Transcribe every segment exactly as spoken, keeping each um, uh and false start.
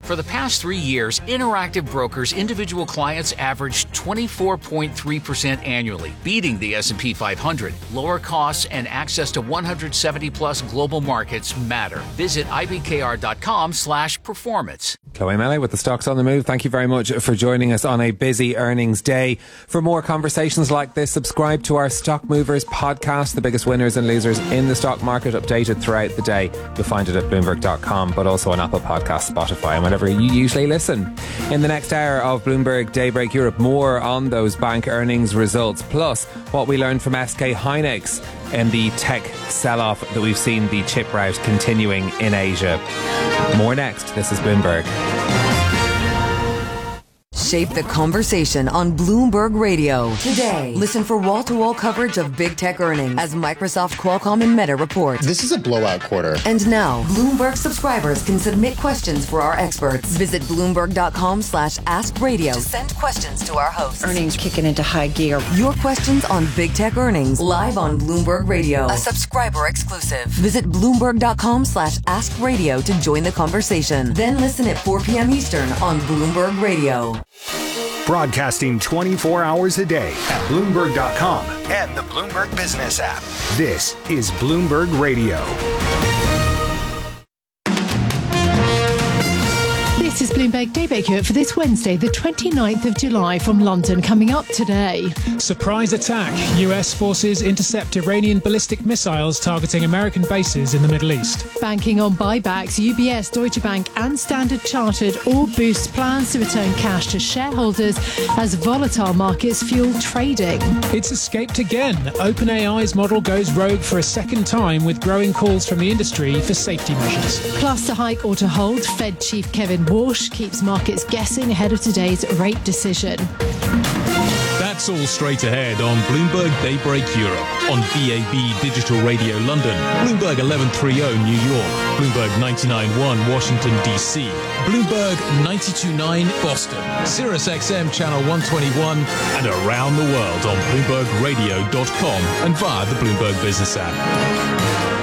For the past three years, Interactive Brokers individual clients averaged twenty-four point three percent annually, beating the S and P five hundred. Lower costs and access to one hundred seventy plus global markets matter. Visit I B K R dot com slash performance. Chloe Melee with the Stocks on the Move. Thank you very much for joining us on a busy earnings day. For more conversations like this, subscribe to our Stock Movers podcast, the biggest winners and losers in the stock market, updated throughout the day. You'll find it at bloomberg dot com, but also on Apple Podcasts, Spotify, and wherever you usually listen. In the next hour of Bloomberg Daybreak Europe, more on those bank earnings results, plus what we learned from S K Hynix and the tech sell-off that we've seen the chip rout continuing in Asia. More next. This is Bloomberg. Shape the conversation on Bloomberg Radio. Today, listen for wall-to-wall coverage of big tech earnings as Microsoft, Qualcomm, and Meta report. This is a blowout quarter. And now, Bloomberg subscribers can submit questions for our experts. Visit bloomberg dot com slash ask radio to send questions to our hosts. Earnings kicking into high gear. Your questions on big tech earnings live on Bloomberg Radio. A subscriber exclusive. Visit bloomberg dot com slash ask radio to join the conversation. Then listen at four p.m. Eastern on Bloomberg Radio. Broadcasting twenty-four hours a day at bloomberg dot com and the Bloomberg Business app. This is Bloomberg Radio. This is Bloomberg Daybreak Europe for this Wednesday, the twenty-ninth of July, from London. Coming up today. Surprise attack. U S forces intercept Iranian ballistic missiles targeting American bases in the Middle East. Banking on buybacks, U B S, Deutsche Bank and Standard Chartered all boost plans to return cash to shareholders as volatile markets fuel trading. It's escaped again. OpenAI's model goes rogue for a second time, with growing calls from the industry for safety measures. Plus, to hike or to hold, Fed Chief Kevin Walsh keeps markets guessing ahead of today's rate decision. That's all straight ahead on Bloomberg Daybreak Europe, on B A B Digital Radio London, Bloomberg eleven thirty New York, Bloomberg ninety-nine point one Washington D C, Bloomberg ninety-two point nine Boston, Sirius X M Channel one twenty-one, and around the world on bloomberg radio dot com and via the Bloomberg Business app.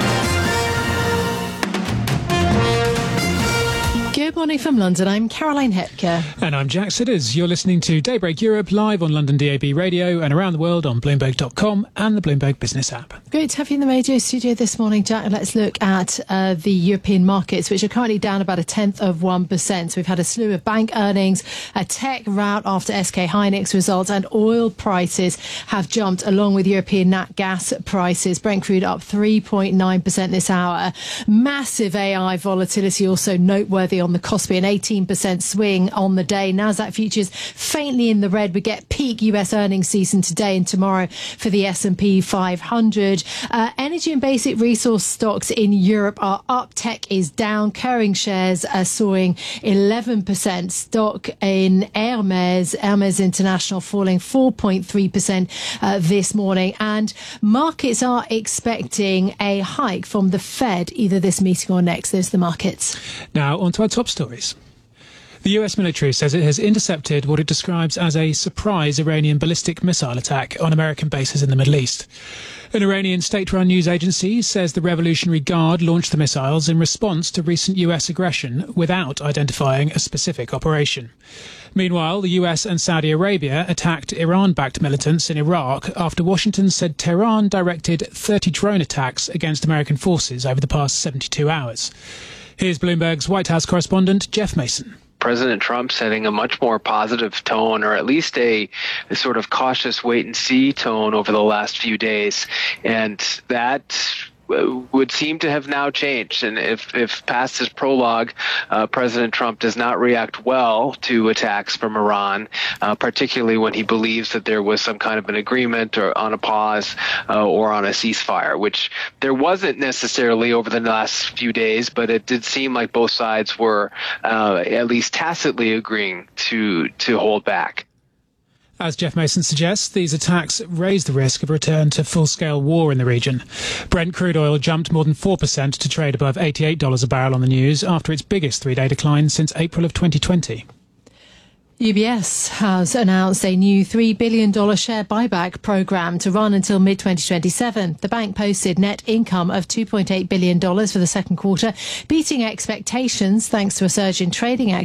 Good morning from London. I'm Caroline Hepker. And I'm Jack Sidders. You're listening to Daybreak Europe live on London D A B Radio and around the world on bloomberg dot com and the Bloomberg Business app. Great to have you in the radio studio this morning, Jack. Let's look at uh, the European markets, which are currently down about a tenth of one percent. So we've had a slew of bank earnings, a tech rout after S K Hynix results, and oil prices have jumped along with European nat gas prices. Brent crude up three point nine percent this hour. Massive A I volatility also noteworthy on the Kospi, an eighteen percent swing on the day. Nasdaq futures faintly in the red. We get peak U S earnings season today and tomorrow for the S and P five hundred. Uh, energy and basic resource stocks in Europe are up. Tech is down. Kering shares are soaring eleven percent. Stock in Hermes, Hermes International, falling four point three percent uh, this morning. And markets are expecting a hike from the Fed either this meeting or next. There's the markets. Now, on to our top stories. The U S military says it has intercepted what it describes as a surprise Iranian ballistic missile attack on American bases in the Middle East. An Iranian state-run news agency says the Revolutionary Guard launched the missiles in response to recent U S aggression without identifying a specific operation. Meanwhile, the U S and Saudi Arabia attacked Iran-backed militants in Iraq after Washington said Tehran directed thirty drone attacks against American forces over the past seventy-two hours. Here's Bloomberg's White House correspondent, Jeff Mason. President Trump setting a much more positive tone, or at least a, a sort of cautious wait-and-see tone over the last few days. And that would seem to have now changed. And if, if past his prologue, uh, President Trump does not react well to attacks from Iran, uh, particularly when he believes that there was some kind of an agreement or on a pause uh, or on a ceasefire, which there wasn't necessarily over the last few days, but it did seem like both sides were uh, at least tacitly agreeing to to hold back. As Jeff Mason suggests, these attacks raise the risk of a return to full-scale war in the region. Brent crude oil jumped more than four percent to trade above eighty-eight dollars a barrel on the news after its biggest three-day decline since April of twenty twenty. U B S has announced a new three billion dollars share buyback program to run until mid twenty twenty-seven. The bank posted net income of two point eight billion dollars for the second quarter, beating expectations thanks to a surge in trading activity